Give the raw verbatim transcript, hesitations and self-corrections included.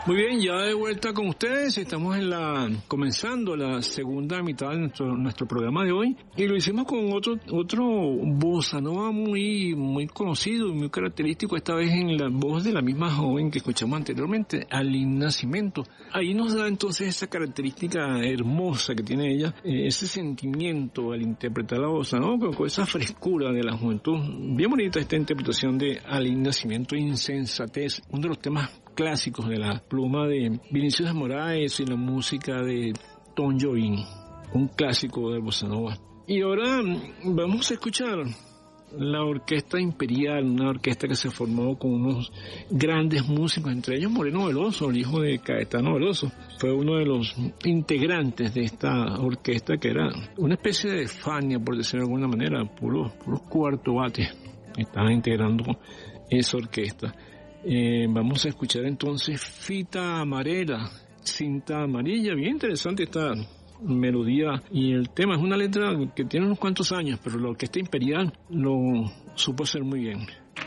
Muy bien, ya de vuelta con ustedes, estamos en la comenzando la segunda mitad de nuestro, nuestro programa de hoy y lo hicimos con otro otro bossa nova muy muy conocido y muy característico, esta vez en la voz de la misma joven que escuchamos anteriormente, Aline Nascimento. Ahí nos da entonces esa característica hermosa que tiene ella, ese sentimiento al interpretar la bossa nova, con esa frescura de la juventud. Bien bonita esta interpretación de Aline Nascimento, Insensatez, uno de los temas clásicos de la pluma de Vinicius de Moraes y la música de Tom Jobim, un clásico del bossa nova. Y ahora vamos a escuchar la Orquesta Imperial, una orquesta que se formó con unos grandes músicos, entre ellos Moreno Veloso, el hijo de Caetano Veloso. Fue uno de los integrantes de esta orquesta que era una especie de Fania, por decirlo de alguna manera, puros puros cuarto bates. Estaban integrando esa orquesta. Eh, vamos a escuchar entonces Fita Amarela, Cinta Amarilla. Bien interesante esta melodía y el tema es una letra que tiene unos cuantos años, pero la Orquesta Imperial lo supo hacer muy bien.